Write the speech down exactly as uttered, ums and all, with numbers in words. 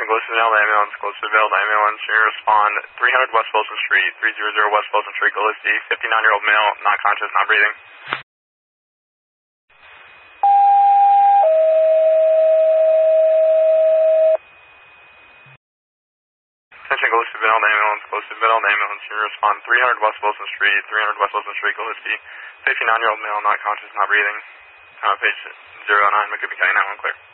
Attention, Gloucester ambulance, Gloucester ambulance, you respond three hundred West Wilson Street, three hundred West Wilson Street, Gillespie, fifty-nine-year-old male, not conscious, not breathing. Attention, Gloucester ambulance, Gloucester ambulance, you respond three hundred West Wilson Street, three hundred West Wilson Street, Gillespie, fifty-nine-year-old male, not conscious, not breathing. Uh, page zero nine, McCoopie County nine one clear.